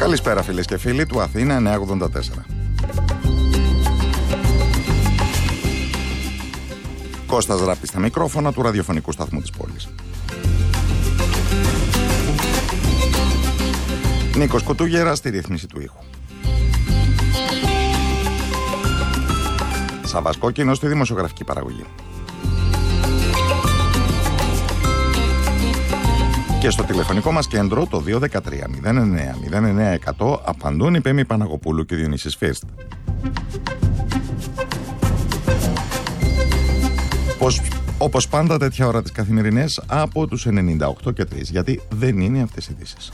Καλησπέρα φίλες και φίλοι του Αθήνα 984. Κώστας Ράπτης στα μικρόφωνα του ραδιοφωνικού σταθμού της πόλης. Νίκος Κουτούγερας στη ρύθμιση του ήχου. Σάββας Κόκκινος στη δημοσιογραφική παραγωγή. Και στο τηλεφωνικό μας κέντρο το 213-09-09-100 απαντούν η Πέμη Παναγοπούλου και ο Διονύσης Φίρστ. Όπως πάντα τέτοια ώρα τις καθημερινές από τους 98 και 3, γιατί δεν είναι αυτές οι ειδήσεις.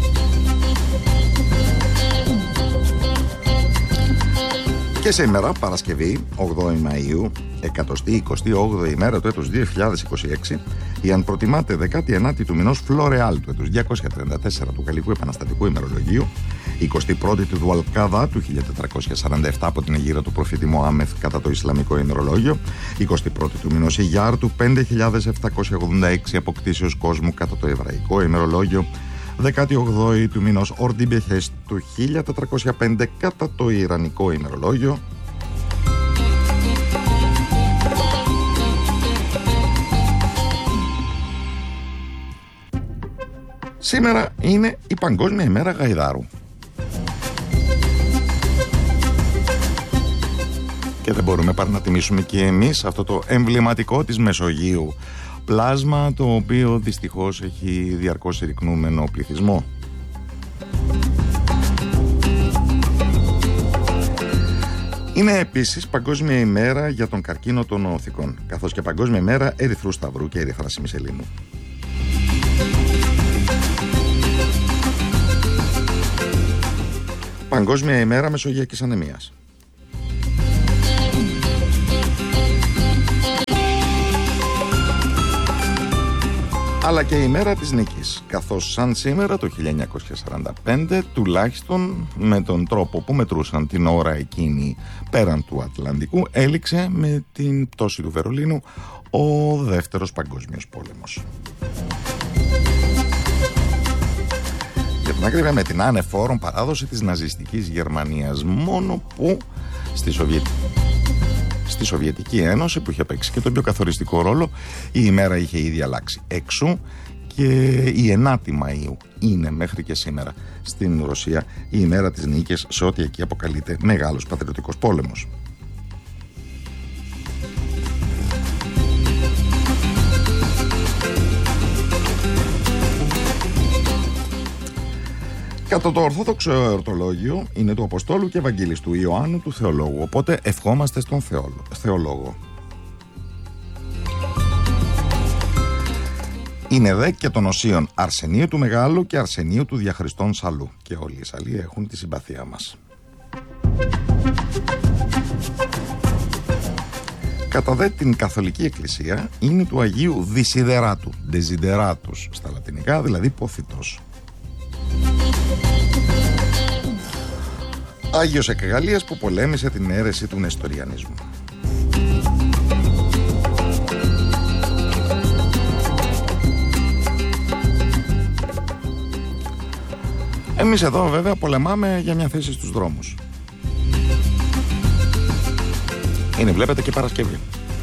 Και σήμερα, Παρασκευή, 8η Μαΐου, 128η ημέρα του έτους 2026, ή αν προτιμάτε 19η του μηνός Φλωρεάλ του έτους 234 του Γαλλικού Επαναστατικού ημερολογίου, 21η του Δουαλκάδα του 1447 από την αιγύρα του προφήτη Μωάμεθ κατά το Ισλαμικό ημερολόγιο, 21η του μηνός Ιγιάρ του 5786 αποκτήσεως κόσμου κατά το Εβραϊκό ημερολόγιο, 18η του μηνός Ορντιμπεχές του 1405 κατά το Ιρανικό ημερολόγιο, σήμερα είναι η Παγκόσμια ημέρα Γαϊδάρου. Και δεν μπορούμε παρά να τιμήσουμε και εμείς αυτό το εμβληματικό της Μεσογείου πλάσμα, το οποίο δυστυχώς έχει διαρκώς συρρυκνούμενο πληθυσμό. Είναι επίσης Παγκόσμια ημέρα για τον καρκίνο των οθικών, καθώς και Παγκόσμια ημέρα Ερυθρού Σταυρού και Ερυθράσιμης Ελλήνου. Παγκόσμια ημέρα Μεσογειακής Ανεμίας. Αλλά και η μέρα της νίκης, καθώς σαν σήμερα το 1945, τουλάχιστον με τον τρόπο που μετρούσαν την ώρα εκείνη πέραν του Ατλαντικού, έληξε με την πτώση του Βερολίνου ο Δεύτερος Παγκόσμιος Πόλεμος. Για την ακρίβεια, με την ανεφόρον παράδοση της ναζιστικής Γερμανίας, μόνο που στη Σοβιετική Ένωση, που είχε παίξει και τον πιο καθοριστικό ρόλο, η ημέρα είχε ήδη αλλάξει. Εξού και η 9η Μαΐου είναι μέχρι και σήμερα στην Ρωσία η ημέρα της νίκης σε ό,τι εκεί αποκαλείται Μεγάλος Πατριωτικός Πόλεμος. Κατά το Ορθόδοξο εορτολόγιο είναι του Αποστόλου και Ευαγγελιστού Ιωάννου του Θεολόγου, οπότε ευχόμαστε στον Θεολόγο. Είναι δε και των οσίων Αρσενίου του Μεγάλου και Αρσενίου του Διαχριστών Σαλού, και όλοι οι Σαλοί έχουν τη συμπαθία μας. Κατά δε την Καθολική Εκκλησία είναι του Αγίου Δυσιδεράτου, Desideratus στα λατινικά, δηλαδή πόθητος. Άγιος Εκγαλίας που πολέμησε την αίρεση του νεστοριανισμού. Εμείς εδώ βέβαια πολεμάμε για μια θέση στους δρόμους. Είναι, βλέπετε, και Παρασκευή.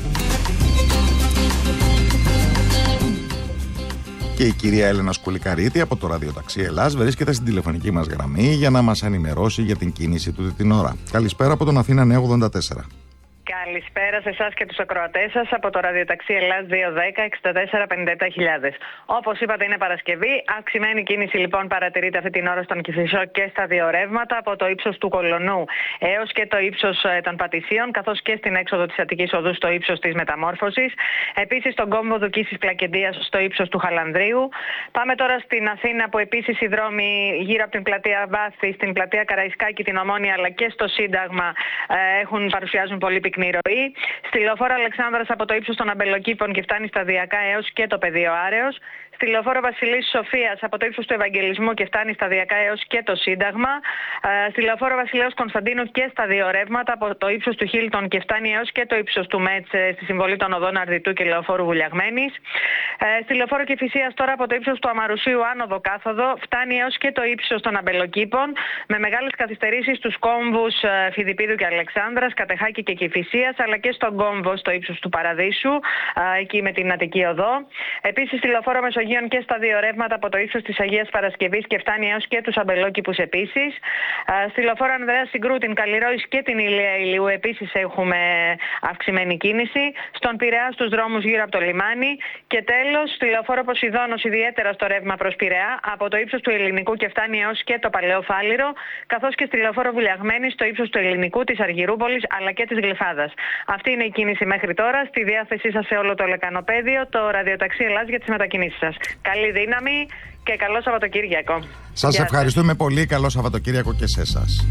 Και η κυρία Έλενα Σκουλικαρίτη από το ραδιοταξί Ελλάς βρίσκεται στην τηλεφωνική μας γραμμή για να μας ενημερώσει για την κίνηση του την ώρα. Καλησπέρα από τον Αθήνα 984. Καλησπέρα σε εσάς και τους ακροατές σας από το ραδιοταξί Ελλάς 210-64-57.000. Όπως είπατε, είναι Παρασκευή. Αυξημένη κίνηση λοιπόν παρατηρείται αυτή την ώρα στον Κηφισό και στα δύο ρεύματα, από το ύψος του Κολονού έως και το ύψος των Πατησίων, καθώς και στην έξοδο της Αττικής Οδού στο ύψος της Μεταμόρφωσης. Επίσης στον κόμβο Δουκίσης Πλακεντίας στο ύψος του Χαλανδρίου. Πάμε τώρα στην Αθήνα, που επίσης οι δρόμοι γύρω από την πλατεία Βάθη, στην πλατεία Καραϊσκάκη, την Ομόνια αλλά και στο Σύνταγμα παρουσιάζουν πολύ πυκνή ροή. Στη λεωφόρο Αλεξάνδρας από το ύψος των Αμπελοκήπων και φτάνει σταδιακά έως και το πεδίο Άρεος. Στη λεωφόρο Βασιλής Σοφίας από το ύψος του Ευαγγελισμού και φτάνει σταδιακά έως και το Σύνταγμα. Στη λεωφόρο Βασιλέως Κωνσταντίνου και στα δύο ρεύματα από το ύψος του Χίλτον και φτάνει έως και το ύψος του Μέτς στη συμβολή των οδών Αρδιτού και λεωφόρου Βουλιαγμένης. Στη λεωφόρο Κηφισίας τώρα από το ύψος του Αμαρουσίου άνοδο κάθοδο φτάνει έως και το ύψος των Αμπελοκήπων με μεγάλες καθυστερήσεις στους κόμβους Φιδιππίδου και Αλεξάνδρας, Κατεχάκη και Κηφισίας, αλλά και στον κόμβο στο ύψος του Παραδείσου, εκεί με την Αττική Οδό. Επίσης στη λεωφόρο Μεσογείων και στα δύο ρεύματα από το ύψος της Αγίας Παρασκευής και φτάνει έως και τους Αμπελόκηπους επίσης. Στη λεωφόρο Ανδρέα Συγκρού, την Καλλιρόης και την Ηλία Ηλιού επίσης έχουμε αυξημένη κίνηση. Στον Πειραιά στους δρόμους γύρω από το λιμάνι. Και τέλος στη λεωφόρο Ποσειδώνος, ιδιαίτερα στο ρεύμα προς Πειραιά, από το ύψος του Ελληνικού και φτάνει έως και το Παλαιό Φάληρο, καθώς και στη λεωφόρο Βουλιαγμένη στο ύψος του Ελληνικού, της Αργυρούπολης αλλά και της Γλυφάδας. Αυτή είναι η κίνηση μέχρι τώρα. Στη διάθεσή σας σε όλο το λεκανοπέδιο, το ραδιοταξί Ελλάς για τις μετακινήσεις σας. Καλή δύναμη και καλό Σαββατοκύριακο. Σας ευχαριστούμε πολύ. Καλό Σαββατοκύριακο και σε εσάς.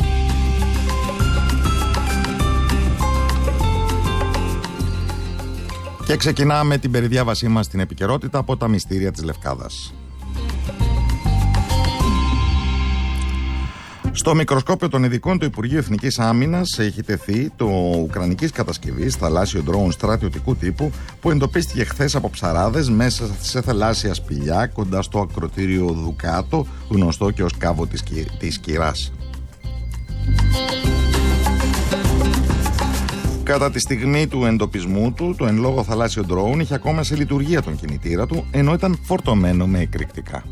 Και ξεκινάμε την περιδιάβασή μας στην επικαιρότητα από τα μυστήρια της Λευκάδας. Στο μικροσκόπιο των ειδικών του Υπουργείου Εθνικής Άμυνας έχει τεθεί το ουκρανικής κατασκευής θαλάσσιο ντρόουν στρατιωτικού τύπου που εντοπίστηκε χθες από ψαράδες μέσα σε θαλάσσια σπηλιά κοντά στο ακρωτήριο Δουκάτο, γνωστό και ως κάβο της Κυράς. Κατά τη στιγμή του εντοπισμού του, το εν λόγω θαλάσσιο ντρόουν είχε ακόμα σε λειτουργία τον κινητήρα του, ενώ ήταν φορτωμένο με εκρηκτικά.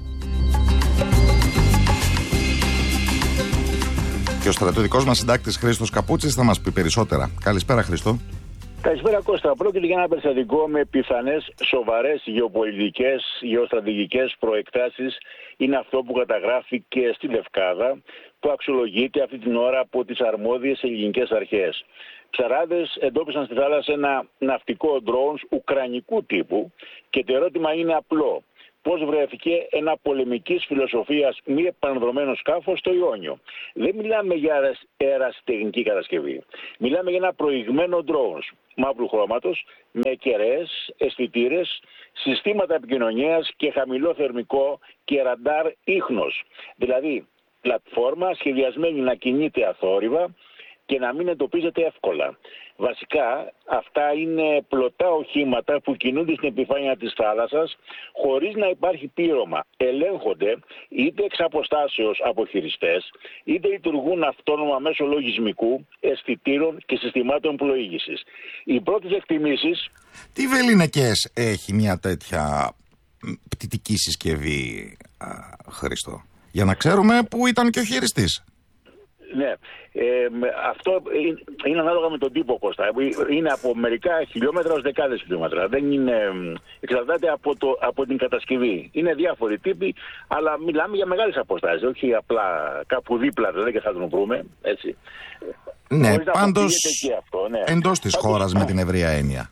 Και ο στρατιωτικός μας συντάκτης Χρήστος Καπούτσης θα μας πει περισσότερα. Καλησπέρα, Χρήστο. Καλησπέρα, Κώστα. Πρόκειται για ένα περιστατικό με πιθανές σοβαρές γεωπολιτικές, γεωστρατηγικές προεκτάσεις. Είναι αυτό που καταγράφηκε στη Λευκάδα, που αξιολογείται αυτή την ώρα από τις αρμόδιες ελληνικές αρχές. Ψαράδες εντόπισαν στη θάλασσα ένα ναυτικό ντρόουν ουκρανικού τύπου και το ερώτημα είναι απλό. Πώς βρέθηκε ένα πολεμικής φιλοσοφίας μη επανδρομένο σκάφος στο Ιόνιο. Δεν μιλάμε για αερασιτεχνική κατασκευή. Μιλάμε για ένα προηγμένο ντρόουν μαύρου χρώματος με κεραίες, αισθητήρες, συστήματα επικοινωνίας και χαμηλό θερμικό και ραντάρ ίχνος. Δηλαδή, πλατφόρμα σχεδιασμένη να κινείται αθόρυβα και να μην εντοπίζεται εύκολα. Βασικά, αυτά είναι πλωτά οχήματα που κινούνται στην επιφάνεια της θάλασσας χωρίς να υπάρχει πλήρωμα. Ελέγχονται είτε εξ αποστάσεως από χειριστές, είτε λειτουργούν αυτόνομα μέσω λογισμικού, αισθητήρων και συστημάτων πλοήγησης. Οι πρώτες εκτιμήσεις... Τι βεληνικές έχει μια τέτοια πτυτική συσκευή, Χρήστο, για να ξέρουμε πού ήταν και ο χειριστής. Ναι, αυτό είναι ανάλογα με τον τύπο, Κώστα. Είναι από μερικά χιλιόμετρα ως δεκάδες χιλιόμετρα. Δεν είναι, εξαρτάται από την κατασκευή. Είναι διάφοροι τύποι, αλλά μιλάμε για μεγάλες αποστάσεις. Όχι απλά κάπου δίπλα, δηλαδή, και θα τον βρούμε. Έτσι. Ναι, πάντως εντός της χώρας με την ευρεία έννοια.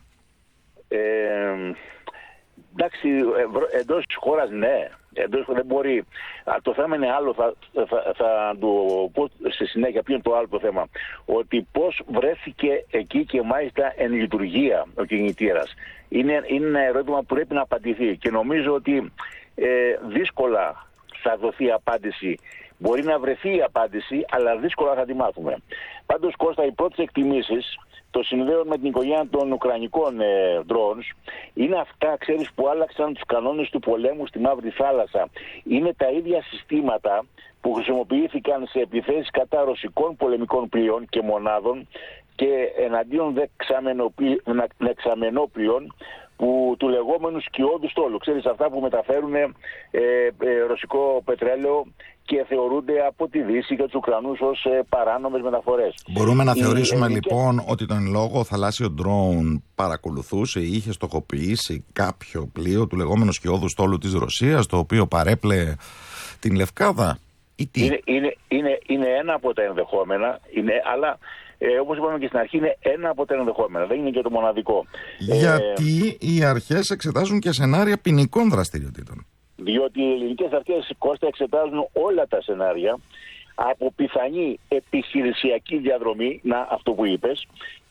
Εντάξει, εντός της χώρας ναι. Δεν μπορεί. Το θέμα είναι άλλο, θα το πω στη συνέχεια. Ποιο είναι το άλλο το θέμα? Ότι πώς βρέθηκε εκεί και μάλιστα εν λειτουργία ο κινητήρας. Είναι ένα ερώτημα που πρέπει να απαντηθεί και νομίζω ότι δύσκολα θα δοθεί απάντηση. Μπορεί να βρεθεί η απάντηση, αλλά δύσκολα θα τη μάθουμε. Πάντως, Κώστα, οι πρώτες εκτιμήσεις το συνδέουν με την οικογένεια των ουκρανικών drones. Είναι αυτά, ξέρεις, που άλλαξαν τους κανόνες του πολέμου στη Μαύρη Θάλασσα. Είναι τα ίδια συστήματα που χρησιμοποιήθηκαν σε επιθέσεις κατά ρωσικών πολεμικών πλοίων και μονάδων και εναντίον δεξαμενόπλοιων του λεγόμενου σκιώδου στόλου. Ξέρεις, αυτά που μεταφέρουν ρωσικό πετρέλαιο και θεωρούνται από τη Δύση και τους Ουκρανούς ως παράνομες μεταφορές. Μπορούμε να θεωρήσουμε λοιπόν ότι τον λόγο θαλάσσιο ντρόουν παρακολουθούσε ή είχε στοχοποιήσει κάποιο πλοίο του λεγόμενου σκιώδου στόλου της Ρωσίας, το οποίο παρέπλεε την Λευκάδα, ή τι? Είναι ένα από τα ενδεχόμενα, αλλά όπως είπαμε και στην αρχή, είναι ένα από τα ενδεχόμενα, δεν είναι και το μοναδικό. Γιατί οι αρχές εξετάζουν και σενάρια ποινικών δραστηριοτήτων. Διότι οι ελληνικές αρχές, Κώστα, εξετάζουν όλα τα σενάρια, από πιθανή επιχειρησιακή διαδρομή, να αυτό που είπες,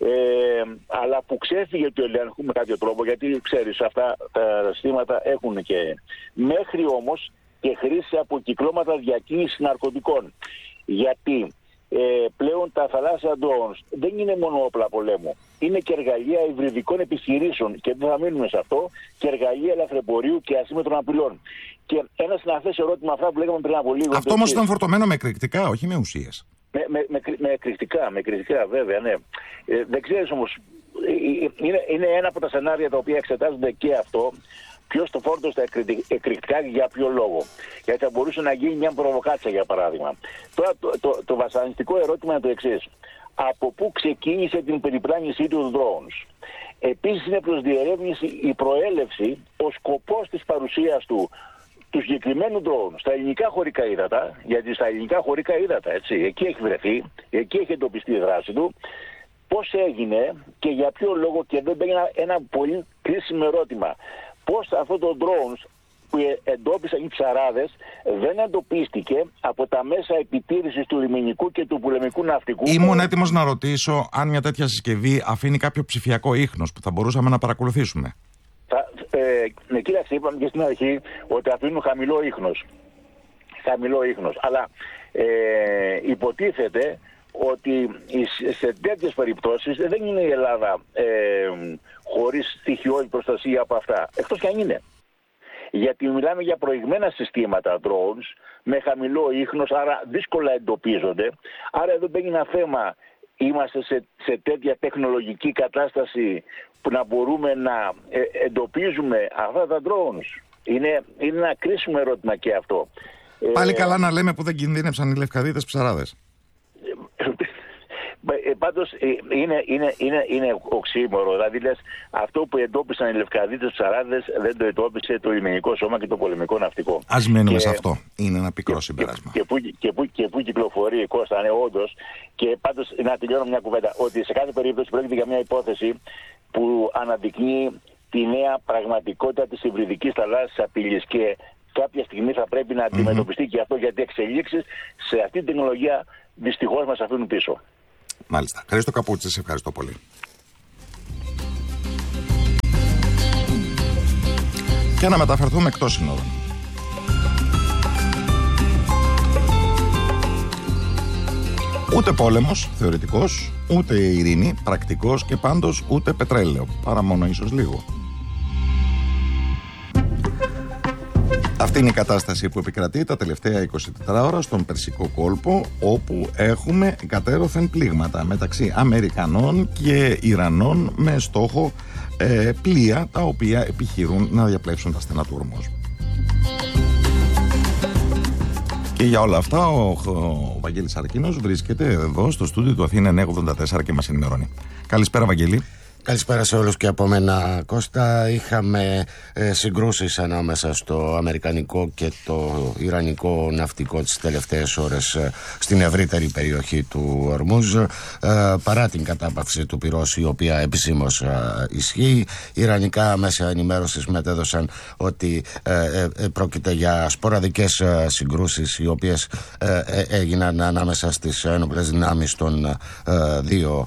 αλλά που ξέφυγε του ελέγχου με κάποιο τρόπο, γιατί ξέρεις αυτά τα συστήματα έχουν και μέχρι όμως και χρήση από κυκλώματα διακίνησης ναρκωτικών. Γιατί πλέον τα θαλάσσια drones δεν είναι μόνο όπλα πολέμου. Είναι και εργαλεία υβριδικών επιχειρήσεων και δεν θα μείνουμε σε αυτό, και εργαλεία ελαφρεμπορίου και ασύμμετρων απειλών. Και ένα συναφές ερώτημα, αυτά που λέγαμε πριν από λίγο. Αυτό όμως ήταν φορτωμένο με εκρηκτικά, όχι με ουσίες. Με εκρηκτικά, βέβαια, ναι. Δεν ξέρεις όμως, είναι ένα από τα σενάρια τα οποία εξετάζονται και αυτό. Ποιος το φόρτωσε στα εκρηκτικά και για ποιο λόγο. Γιατί θα μπορούσε να γίνει μια προβοκάτσια, για παράδειγμα. Τώρα το βασανιστικό ερώτημα είναι το εξής. Από πού ξεκίνησε την περιπλάνησή του drones? Επίσης είναι προς διερεύνηση η προέλευση, ο σκοπός της παρουσίας του συγκεκριμένου drone στα ελληνικά χωρικά ύδατα, γιατί στα ελληνικά χωρικά ύδατα, έτσι, εκεί έχει βρεθεί, εκεί έχει εντοπιστεί η δράση του, πώς έγινε και για ποιο λόγο, και εδώ μπαίνει ένα πολύ κρίσιμο ερώτημα. Πώς αυτό το drones που εντόπισαν οι ψαράδες δεν εντοπίστηκε από τα μέσα επιτήρησης του λιμενικού και του πολεμικού ναυτικού? Ήμουν έτοιμος να ρωτήσω αν μια τέτοια συσκευή αφήνει κάποιο ψηφιακό ίχνος που θα μπορούσαμε να παρακολουθήσουμε. Κοίταξε, είπαμε και στην αρχή ότι αφήνουν χαμηλό ίχνος. Αλλά υποτίθεται ότι σε τέτοιες περιπτώσεις δεν είναι η Ελλάδα χωρίς στοιχειώδη προστασία από αυτά. Εκτός κι αν είναι. Γιατί μιλάμε για προηγμένα συστήματα drones με χαμηλό ίχνος, άρα δύσκολα εντοπίζονται. Άρα εδώ μπαίνει ένα θέμα. Είμαστε σε τέτοια τεχνολογική κατάσταση που να μπορούμε να εντοπίζουμε αυτά τα drones? Είναι ένα κρίσιμο ερώτημα και αυτό. Πάλι καλά να λέμε που δεν κινδύνευσαν οι λευκαδίτες ψαράδες. Πάντως είναι οξύμορο. Δηλαδή λες, αυτό που εντόπισαν οι λευκαδίτες ψαράδες δεν το εντόπισε το λιμενικό σώμα και το πολεμικό ναυτικό. Ας μένουμε σε αυτό. Είναι ένα πικρό συμπέρασμα. Και πού κυκλοφορεί, Κώστα, ναι, όντως. Και πάντως να τελειώνω μια κουβέντα. Ότι σε κάθε περίπτωση πρόκειται για μια υπόθεση που αναδεικνύει τη νέα πραγματικότητα της υβριδικής θαλάσσιας απειλής. Και κάποια στιγμή θα πρέπει να αντιμετωπιστεί και αυτό, γιατί εξελίξεις σε αυτή την τεχνολογία δυστυχώς μας αφήνουν πίσω. Μάλιστα. Χρήστο Καπούτση, σε ευχαριστώ πολύ. Και να μεταφερθούμε εκτός συνόρων. Ούτε πόλεμος θεωρητικός, ούτε ειρήνη πρακτικός και πάντως ούτε πετρέλαιο. Παρά μόνο ίσως λίγο. Αυτή είναι η κατάσταση που επικρατεί τα τελευταία 24 ώρα στον Περσικό κόλπο, όπου έχουμε κατέρωθεν πλήγματα μεταξύ Αμερικανών και Ιρανών με στόχο πλοία τα οποία επιχειρούν να διαπλέψουν τα στενά του Ορμούζ. Και για όλα αυτά ο Βαγγέλης Αρκίνος βρίσκεται εδώ στο στούντιο του Αθήνα 984 και μας ενημερώνει. Καλησπέρα, Βαγγέλη. Καλησπέρα σε όλους και από μένα, Κώστα. Είχαμε συγκρούσεις ανάμεσα στο αμερικανικό και το ιρανικό ναυτικό τις τελευταίες ώρες στην ευρύτερη περιοχή του Ορμούζ, παρά την κατάπαυση του πυρός, η οποία επισήμως ισχύει. Ιρανικά μέσα ενημέρωσης μετέδωσαν ότι πρόκειται για σποραδικές συγκρούσεις, οι οποίες έγιναν ανάμεσα στις ένοπλες δυνάμεις των δύο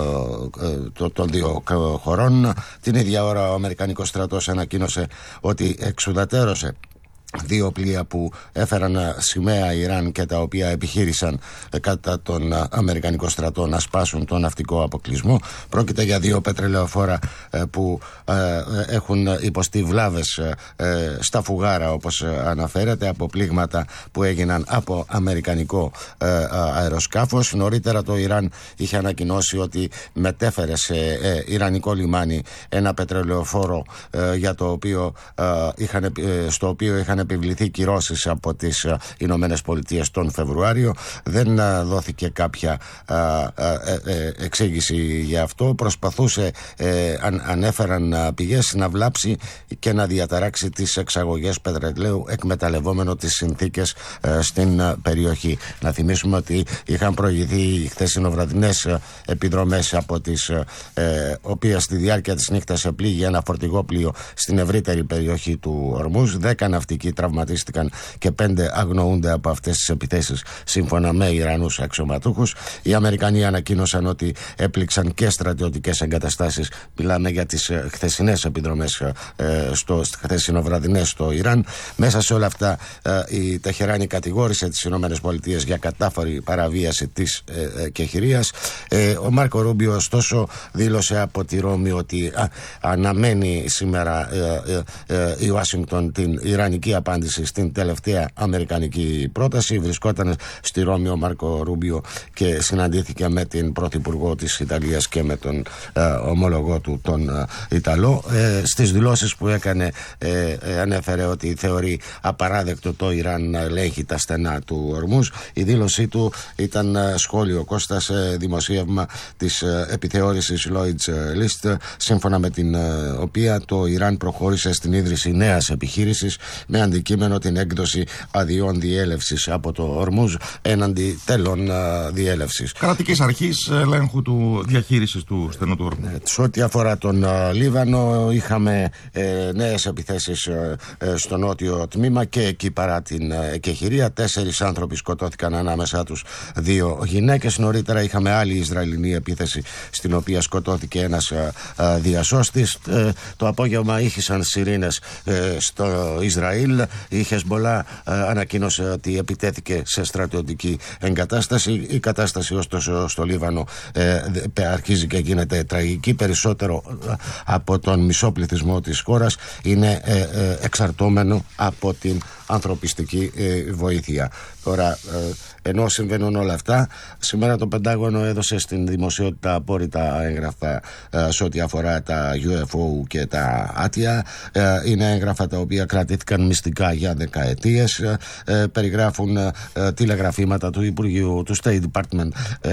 χωρών. Την ίδια ώρα ο Αμερικανικός στρατός ανακοίνωσε ότι εξουδατέρωσε δύο πλοία που έφεραν σημαία Ιράν και τα οποία επιχείρησαν κατά τον Αμερικανικό στρατό να σπάσουν τον ναυτικό αποκλεισμό. Πρόκειται για δύο πετρελαιοφόρα που έχουν υποστεί βλάβες στα φουγάρα, όπως αναφέρεται, από πλήγματα που έγιναν από αμερικανικό αεροσκάφος. Νωρίτερα το Ιράν είχε ανακοινώσει ότι μετέφερε σε ιρανικό λιμάνι ένα πετρελαιοφόρο για το οποίο στο οποίο είχαν επιβληθεί κυρώσεις από τις Ηνωμένες Πολιτείες τον Φεβρουάριο. Δεν δόθηκε κάποια εξήγηση για αυτό. Προσπαθούσε, ανέφεραν πηγές, να βλάψει και να διαταράξει τις εξαγωγές πετρελαίου, εκμεταλλευόμενο τις συνθήκες στην περιοχή. Να θυμίσουμε ότι είχαν προηγηθεί χθεσινοβραδινές επιδρομές, από τις οποίες στη διάρκεια της νύχτας επλήγει ένα φορτηγό πλοίο στην ευρύτερη περιοχή του Ορμούζ. 10 ναυτικοί εκεί τραυματίστηκαν και 5 αγνοούνται από αυτές τις επιθέσεις, σύμφωνα με Ιρανούς αξιωματούχους. Οι Αμερικανοί ανακοίνωσαν ότι έπληξαν και στρατιωτικές εγκαταστάσεις. Μιλάμε για τις χθεσινές επιδρομές, χθεσινοβραδινές στο Ιράν. Μέσα σε όλα αυτά η Τεχεράνη κατηγόρησε τις ΗΠΑ για κατάφορη παραβίαση της εκεχηρίας. Ο Μάρκο Ρούμπιο ωστόσο δήλωσε από τη Ρώμη ότι αναμένει σήμερα η Ουάσιγκτον την ιρανική απάντηση στην τελευταία αμερικανική πρόταση. Βρισκόταν στη Ρώμη ο Μάρκο Ρούμπιο και συναντήθηκε με την Πρωθυπουργό της Ιταλίας και με τον ομολογό του τον Ιταλό. Στις δηλώσεις που έκανε ανέφερε ότι θεωρεί απαράδεκτο το Ιράν να ελέγχει τα στενά του Ορμούζ. Η δήλωσή του ήταν σχόλιο, Κώστα, σε δημοσίευμα της επιθεώρησης Lloyd's List, σύμφωνα με την οποία το Ιράν προχώρησε στην ίδρυση νέας επιχείρησης με αντικείμενο την έκδοση αδειών διέλευσης από το Ορμούζ έναντι τέλων διέλευσης. Κρατικής αρχής ελέγχου του διαχείρισης του στενού του Ορμούζ. Σε ό,τι αφορά τον Λίβανο, είχαμε νέες επιθέσεις στο νότιο τμήμα και εκεί παρά την εκεχηρία. 4 άνθρωποι σκοτώθηκαν, ανάμεσά τους 2 γυναίκες. Νωρίτερα είχαμε άλλη Ισραηλινή επίθεση στην οποία σκοτώθηκε ένας διασώστης. Το απόγευμα ήχησαν σιρήνες στο Ισραήλ. Η Χεσμολά ανακοίνωσε ότι επιτέθηκε σε στρατιωτική εγκατάσταση. Η κατάσταση ωστόσο στο Λίβανο αρχίζει και γίνεται τραγική. Περισσότερο από τον μισό πληθυσμό της χώρας είναι εξαρτώμενο από την ανθρωπιστική βοήθεια. Τώρα, ενώ συμβαίνουν όλα αυτά, σήμερα το Πεντάγωνο έδωσε στην δημοσιότητα απόρριτα έγγραφα σε ό,τι αφορά τα UFO και τα άτια. Είναι έγγραφα τα οποία κρατήθηκαν μυστικά για δεκαετίες. Περιγράφουν τηλεγραφήματα του Υπουργείου, του State Department,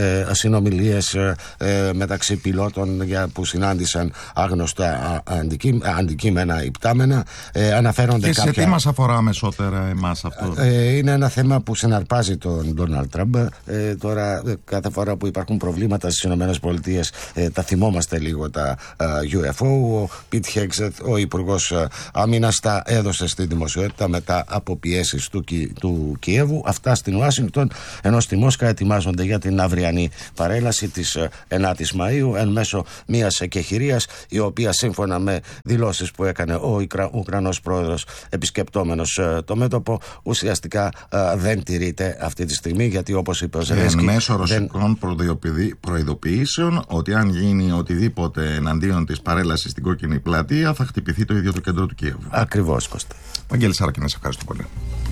συνομιλίες μεταξύ πιλότων που συνάντησαν άγνωστα αντικείμενα υπτάμενα. Αναφέρονται και σε τι μας αφορά αμεσότερα εμάς αυτό? Είναι ένα θέμα που συναρπάζει τον Ντόναλντ Τραμπ. Τώρα κάθε φορά που υπάρχουν προβλήματα στις ΗΠΑ τα θυμόμαστε λίγο τα UFO. Ο Πιτ Χέγκσετ, ο Υπουργός Άμυνας, τα έδωσε στη δημοσιότητα μετά από πιέσεις του Κιέβου. Αυτά στην Ουάσιγκτον, ενώ στη Μόσχα ετοιμάζονται για την αυριανή παρέλαση της 9ης Μαΐου εν μέσω μιας εκεχηρίας, η οποία σύμφωνα με δηλώσεις που έκανε ο Ουκρανός πρόεδρος επισκεπτόμενος το μέτωπο, ουσιαστικά δεν τηρείται αυτή τη στιγμή, γιατί όπως είπε ο Ζελένσκι, εν μέσω ρωσικών προειδοποιήσεων ότι αν γίνει οτιδήποτε εναντίον της παρέλασης στην Κόκκινη Πλατεία θα χτυπηθεί το ίδιο το κέντρο του Κιέβου. Ακριβώς, Κώστα. Βαγγέλη Σάρακη, σε ευχαριστώ πολύ.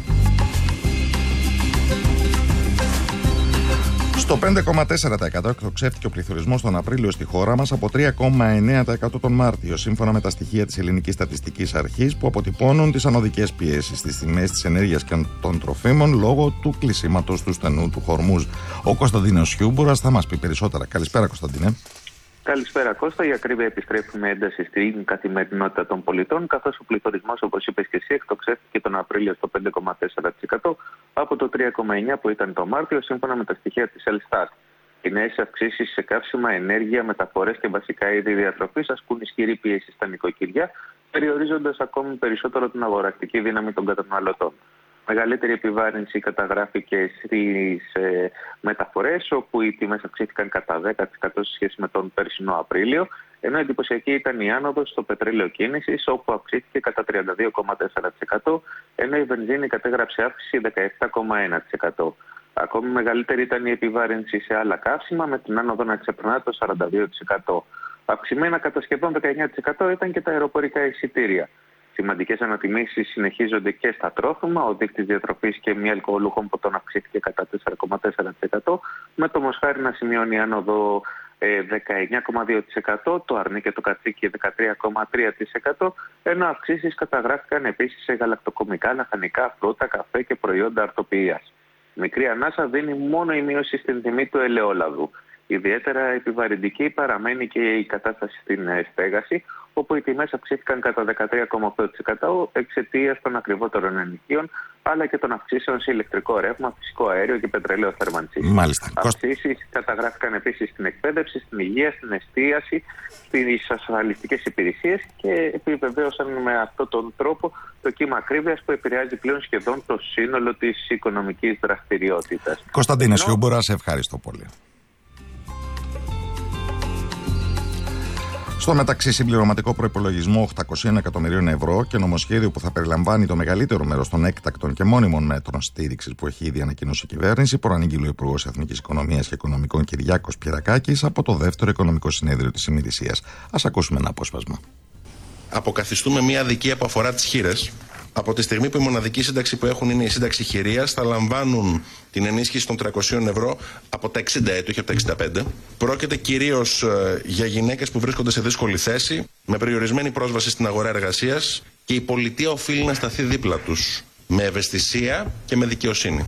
Στο 5,4% εκτοξεύτηκε ο πληθωρισμός τον Απρίλιο στη χώρα μας από 3,9% τον Μάρτιο, σύμφωνα με τα στοιχεία της Ελληνικής Στατιστικής Αρχής, που αποτυπώνουν τις ανωδικές πιέσεις στις τιμές της ενέργειας και των τροφίμων λόγω του κλεισίματος του στενού του Χορμούζ. Ο Κωνσταντίνος Χιούμπουρας θα μας πει περισσότερα. Καλησπέρα, Κωνσταντίνε. Καλησπέρα, Κώστα. Η ακρίβεια επιστρέφει με ένταση στην καθημερινότητα των πολιτών, καθώς ο πληθωρισμός, όπως είπες και εσύ, εκτοξεύτηκε τον Απρίλιο στο 5,4% από το 3,9% που ήταν το Μάρτιο, σύμφωνα με τα στοιχεία της Ελστάτ. Οι νέες αυξήσεις σε καύσιμα, ενέργεια, μεταφορές και βασικά είδη διατροφής ασκούν ισχυρή πίεση στα νοικοκυριά, περιορίζοντας ακόμη περισσότερο την αγοραστική δύναμη των καταναλωτών. Μεγαλύτερη επιβάρυνση καταγράφηκε στις μεταφορές, όπου οι τιμές αυξήθηκαν κατά 10% σε σχέση με τον περσινό Απρίλιο, ενώ εντυπωσιακή ήταν η άνοδος στο πετρέλαιο κίνησης, όπου αυξήθηκε κατά 32,4%, ενώ η βενζίνη κατέγραψε αύξηση 17,1%. Ακόμη μεγαλύτερη ήταν η επιβάρυνση σε άλλα καύσιμα, με την άνοδο να ξεπερνά το 42%. Αυξημένα κατά σχεδόν 19% ήταν και τα αεροπορικά εισιτήρια. Σημαντικές ανατιμήσεις συνεχίζονται και στα τρόφιμα. Ο δείκτης διατροφής και μη αλκοολούχων ποτών αυξήθηκε κατά 4,4%, με το μοσχάρι να σημειώνει άνοδο 19,2%, το αρνί και το κατσίκι 13,3%, ενώ αυξήσεις καταγράφηκαν επίσης σε γαλακτοκομικά, λαχανικά, φρούτα, καφέ και προϊόντα αρτοποιίας. Μικρή ανάσα δίνει μόνο η μείωση στην τιμή του ελαιόλαδου. Ιδιαίτερα επιβαρυντική παραμένει και η κατάσταση στην στέγαση, όπου οι τιμές αυξήθηκαν κατά 13,8% εξαιτίας των ακριβότερων ενοικίων, αλλά και των αυξήσεων σε ηλεκτρικό ρεύμα, φυσικό αέριο και πετρελαίο θέρμανσης. Αυξήσεις καταγράφηκαν επίσης στην εκπαίδευση, στην υγεία, στην εστίαση, στις ασφαλιστικές υπηρεσίες και επιβεβαίωσαν με αυτόν τον τρόπο το κύμα ακρίβειας που επηρεάζει πλέον σχεδόν το σύνολο της οικονομικής δραστηριότητας. Κωνσταντίνε Σιούμπουρα, σε ευχαριστώ πολύ. Στο μεταξύ, συμπληρωματικό προϋπολογισμό 800 εκατομμυρίων ευρώ και νομοσχέδιο που θα περιλαμβάνει το μεγαλύτερο μέρος των έκτακτων και μόνιμων μέτρων στήριξης που έχει ήδη ανακοινώσει η κυβέρνηση, προανήγγειλε ο Υπουργός Εθνικής Οικονομίας και Οικονομικών Κυριάκος Πυρακάκης από το δεύτερο οικονομικό συνέδριο της ημερησίας. Ας ακούσουμε ένα απόσπασμα. Αποκαθιστούμε μια αδικία που αφορά τις χήρες. Από τη στιγμή που η μοναδική σύνταξη που έχουν είναι η σύνταξη χειρίας, θα λαμβάνουν την ενίσχυση των 300 ευρώ από τα 60 έτη, όχι από τα 65. Πρόκειται κυρίως για γυναίκες που βρίσκονται σε δύσκολη θέση, με περιορισμένη πρόσβαση στην αγορά εργασίας και η πολιτεία οφείλει να σταθεί δίπλα τους, με ευαισθησία και με δικαιοσύνη.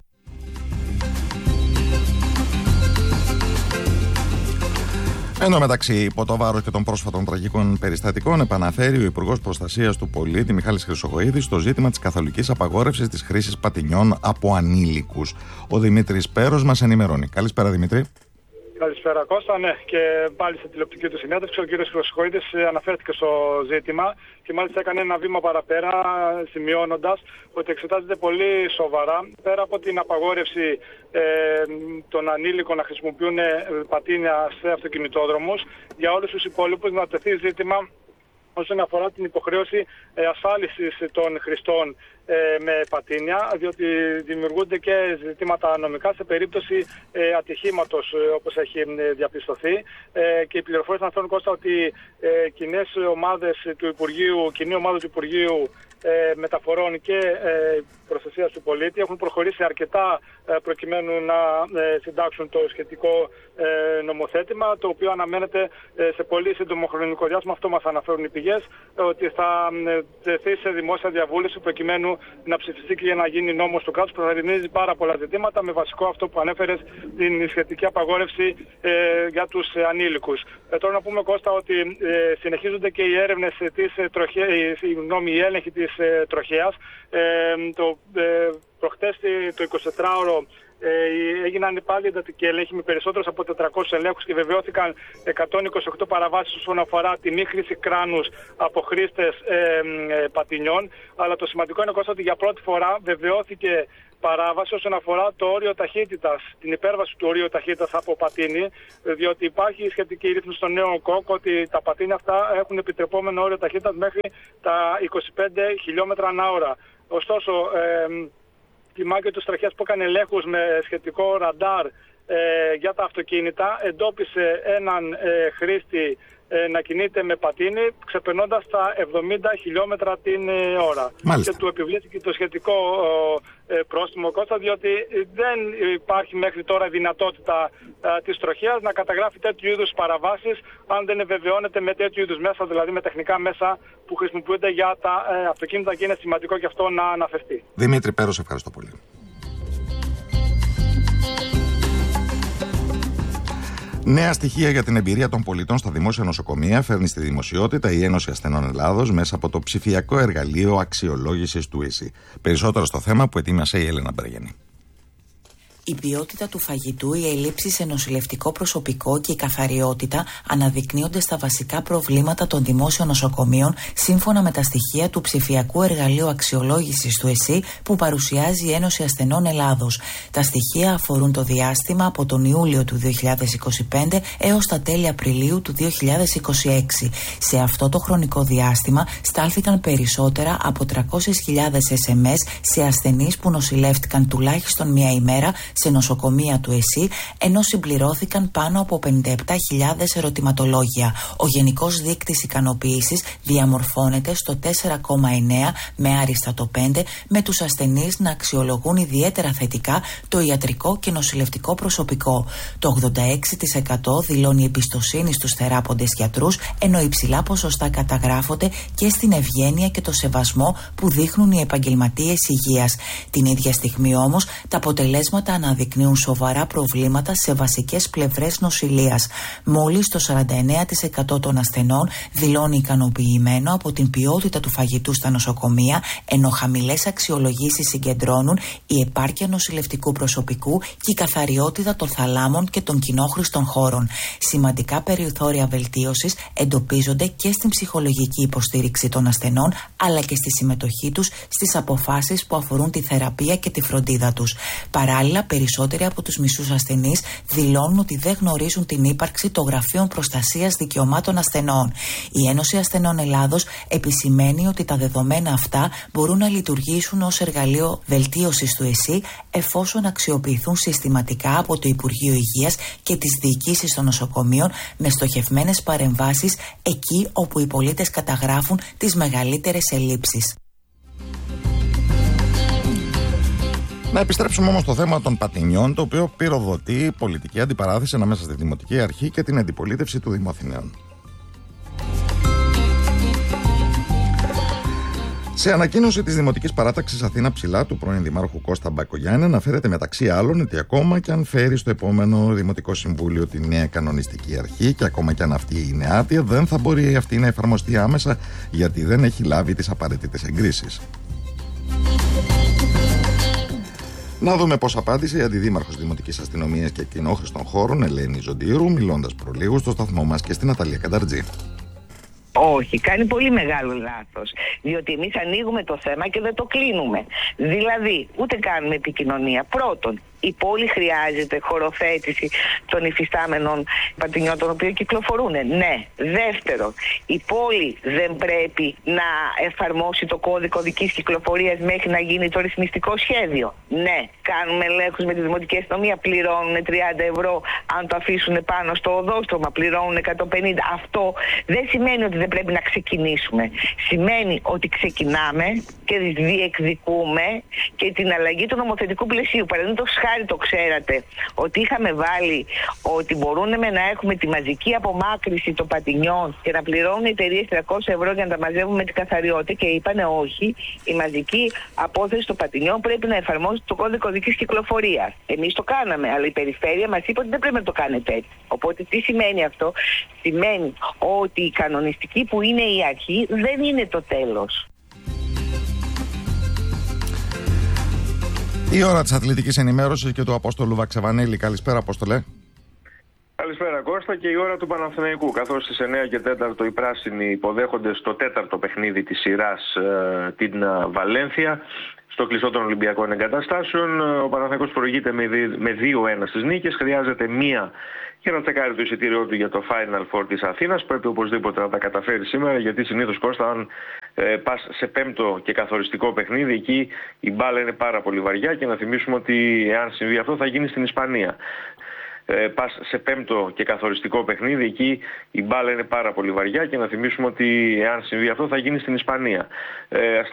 Εν τω μεταξύ, υπό το βάρος και των πρόσφατων τραγικών περιστατικών, επαναφέρει ο Υπουργός Προστασίας του Πολίτη, Μιχάλης Χρυσοχοΐδης, το ζήτημα της καθολικής απαγόρευσης της χρήσης πατινιών από ανήλικους. Ο Δημήτρης Πέρος μας ενημερώνει. Καλησπέρα, Δημήτρη. Καλησπέρα, Κώστα. Ναι, και πάλι στην τηλεοπτική του συνέντευξη ο κ. Χρυσοχοΐδης αναφέρθηκε στο ζήτημα και μάλιστα έκανε ένα βήμα παραπέρα, σημειώνοντας ότι εξετάζεται πολύ σοβαρά, πέρα από την απαγόρευση των ανήλικων να χρησιμοποιούν πατίνια σε αυτοκινητόδρομους, για όλους τους υπόλοιπους να τεθεί ζήτημα όσον αφορά την υποχρέωση ασφάλισης των χρηστών με πατίνια, διότι δημιουργούνται και ζητήματα νομικά σε περίπτωση ατυχήματος, όπως έχει διαπιστωθεί. Και οι πληροφορίες αναφέρουν, Κώστα, ότι κοινή ομάδα του Υπουργείου Μεταφορών και Προστασίας του Πολίτη έχουν προχωρήσει αρκετά προκειμένου να συντάξουν το σχετικό νομοθέτημα, το οποίο αναμένεται σε πολύ σύντομο χρονικό διάστημα. Αυτό μας αναφέρουν οι πηγές, ότι θα τεθεί σε δημόσια διαβούλευση προκειμένου να ψηφιστεί και για να γίνει νόμος του κράτους, που θα ρυθμίζει πάρα πολλά ζητήματα, με βασικό αυτό που ανέφερες, την σχετική απαγόρευση για τους ανήλικους. Τώρα να πούμε, Κώστα, ότι συνεχίζονται και οι έρευνες η έλεγχη της τροχέας. Προχτές το 24ωρο έγιναν πάλι εντατικοί έλεγχοι με περισσότερους από 400 ελέγχους και βεβαιώθηκαν 128 παραβάσεις όσον αφορά τη μη χρήση κράνους από χρήστες πατινιών. Αλλά το σημαντικό είναι, Κώστα, ότι για πρώτη φορά βεβαιώθηκε παράβαση όσον αφορά το όριο ταχύτητας, την υπέρβαση του ορίου ταχύτητας από πατίνι, διότι υπάρχει σχετική ρύθμιση στο νέο ΚΟΚ ότι τα πατίνια αυτά έχουν επιτρεπόμενο όριο ταχύτητας μέχρι τα 25 χιλιόμετρα ανά ώρα. Ωστόσο, η μάχη του τροχέας που έκανε ελέγχους με σχετικό ραντάρ για τα αυτοκίνητα εντόπισε έναν χρήστη να κινείται με πατίνι ξεπερνώντας τα 70 χιλιόμετρα την ώρα. Μάλιστα. Και του επιβλήθηκε το σχετικό πρόστιμο, Κώστα, διότι δεν υπάρχει μέχρι τώρα δυνατότητα της τροχέας να καταγράφει τέτοιου είδους παραβάσεις αν δεν βεβαιώνεται με τέτοιου είδους μέσα, δηλαδή με τεχνικά μέσα που χρησιμοποιούνται για τα αυτοκίνητα, και είναι σημαντικό και αυτό να αναφερθεί. Δημήτρη Πέρος, ευχαριστώ πολύ. Νέα στοιχεία για την εμπειρία των πολιτών στα δημόσια νοσοκομεία φέρνει στη δημοσιότητα η Ένωση Ασθενών Ελλάδος μέσα από το ψηφιακό εργαλείο αξιολόγησης του ΕΣΥ. Περισσότερο στο θέμα που ετοίμασε η Έλενα Μπραγενή. Η ποιότητα του φαγητού, η ελλείψεις σε νοσηλευτικό προσωπικό και η καθαριότητα αναδεικνύονται στα βασικά προβλήματα των δημόσιων νοσοκομείων, σύμφωνα με τα στοιχεία του ψηφιακού εργαλείου αξιολόγησης του ΕΣΥ που παρουσιάζει η Ένωση Ασθενών Ελλάδος. Τα στοιχεία αφορούν το διάστημα από τον Ιούλιο του 2025 έως τα τέλη Απριλίου του 2026. Σε αυτό το χρονικό διάστημα στάλθηκαν περισσότερα από 300.000 SMS σε ασθενείς που νοσηλεύτηκαν τουλάχιστον μία ημέρα σε νοσοκομεία του ΕΣΥ, ενώ συμπληρώθηκαν πάνω από 57.000 ερωτηματολόγια. Ο γενικός δείκτης ικανοποίησης διαμορφώνεται στο 4,9 με άριστατο 5, με τους ασθενείς να αξιολογούν ιδιαίτερα θετικά το ιατρικό και νοσηλευτικό προσωπικό. Το 86% δηλώνει εμπιστοσύνη στους θεράποντες γιατρούς, ενώ υψηλά ποσοστά καταγράφονται και στην ευγένεια και το σεβασμό που δείχνουν οι επαγγελματίες υγείας. Την ίδια στιγμή όμως τα αποτελέσματα αναδεικνύουν σοβαρά προβλήματα σε βασικές πλευρές νοσηλείας. Μόλις το 49% των ασθενών δηλώνει ικανοποιημένο από την ποιότητα του φαγητού στα νοσοκομεία, ενώ χαμηλές αξιολογήσεις συγκεντρώνουν η επάρκεια νοσηλευτικού προσωπικού και η καθαριότητα των θαλάμων και των κοινόχρηστων χώρων. Σημαντικά περιθώρια βελτίωσης εντοπίζονται και στην ψυχολογική υποστήριξη των ασθενών, αλλά και στη συμμετοχή τους στις αποφάσεις που αφορούν τη θεραπεία και τη φροντίδα τους. Παράλληλα, περισσότεροι από τους μισούς ασθενείς δηλώνουν ότι δεν γνωρίζουν την ύπαρξη των γραφείων προστασίας δικαιωμάτων ασθενών. Η Ένωση Ασθενών Ελλάδος επισημαίνει ότι τα δεδομένα αυτά μπορούν να λειτουργήσουν ως εργαλείο βελτίωσης του ΕΣΥ, εφόσον αξιοποιηθούν συστηματικά από το Υπουργείο Υγείας και τις διοικήσεις των νοσοκομείων με στοχευμένες παρεμβάσεις εκεί όπου οι πολίτες καταγράφουν τις μεγαλύτερες ελλείψεις. Να επιστρέψουμε όμως στο θέμα των Πατηνιών, το οποίο πυροδοτεί πολιτική αντιπαράθεση ανάμεσα στη Δημοτική Αρχή και την αντιπολίτευση του Δήμου Αθηναίων. Σε ανακοίνωση της Δημοτικής Παράταξης Αθήνα Ψηλά του πρώην Δημάρχου Κώστα Μπακογιάννη, αναφέρεται μεταξύ άλλων ότι ακόμα και αν φέρει στο επόμενο Δημοτικό Συμβούλιο τη νέα κανονιστική αρχή και ακόμα και αν αυτή είναι άτια, δεν θα μπορεί αυτή να εφαρμοστεί άμεσα, γιατί δεν έχει λάβει τις απαραίτητες εγκρίσεις. Να δούμε πώς απάντησε η Αντιδήμαρχος Δημοτικής Αστυνομίας και Κοινόχρηστων Χώρων, Ελένη Ζοντήρου, μιλώντας προλίγου στο σταθμό μας και στην Αταλία Κανταρτζή. Όχι, κάνει πολύ μεγάλο λάθος. Διότι εμείς ανοίγουμε το θέμα και δεν το κλείνουμε. Δηλαδή, ούτε κάνουμε επικοινωνία. Πρώτον, η πόλη χρειάζεται χωροθέτηση των υφιστάμενων πατηνιών των οποίων κυκλοφορούν. Ναι. Δεύτερον, η πόλη δεν πρέπει να εφαρμόσει το κώδικο οδικής κυκλοφορίας μέχρι να γίνει το ρυθμιστικό σχέδιο. Ναι. Κάνουμε ελέγχους με τη Δημοτική Αστυνομία, πληρώνουν 30 ευρώ αν το αφήσουν πάνω στο οδόστρωμα, πληρώνουν 150. Αυτό δεν σημαίνει ότι δεν πρέπει να ξεκινήσουμε. Σημαίνει ότι ξεκινάμε και διεκδικούμε και την αλλαγή του νομοθετικού πλαισίου. Παραδείγματος χάρη, το ξέρατε ότι είχαμε βάλει ότι μπορούμε να έχουμε τη μαζική απομάκρυση των πατηνιών και να πληρώνουν οι εταιρείες 300 ευρώ για να τα μαζεύουμε με την καθαριότητα, και είπανε όχι, η μαζική απόθεση των πατηνιών πρέπει να εφαρμόζει το κώδικο οδικής κυκλοφορίας. Εμείς το κάναμε, αλλά η περιφέρεια μας είπε ότι δεν πρέπει να το κάνετε έτσι. Οπότε τι σημαίνει αυτό? Σημαίνει ότι η κανονιστική που είναι η αρχή δεν είναι το τέλος. Η ώρα της αθλητικής ενημέρωσης και του Απόστολου Βαξεβανέλη. Καλησπέρα, Απόστολε. Καλησπέρα, Κώστα. Και η ώρα του Παναθηναϊκού, καθώς στις 9 και 4 οι πράσινοι υποδέχονται στο τέταρτο παιχνίδι της σειράς την Βαλένθια. Στο κλειστό των Ολυμπιακών Εγκαταστάσεων, ο Παναθηναϊκός προηγείται με 2-1 στις νίκες. Χρειάζεται μία για να τσεκάρει το εισιτήριό του για το Final Four της Αθήνας. Πρέπει οπωσδήποτε να τα καταφέρει σήμερα, γιατί συνήθως, Κώστα, αν πας σε πέμπτο και καθοριστικό παιχνίδι, εκεί η μπάλα είναι πάρα πολύ βαριά, και να θυμίσουμε ότι εάν συμβεί αυτό θα γίνει στην Ισπανία. Πας σε πέμπτο και καθοριστικό παιχνίδι, εκεί η μπάλα είναι πάρα πολύ βαριά, και να θυμίσουμε ότι εάν συμβεί αυτό θα γίνει στην Ισπανία.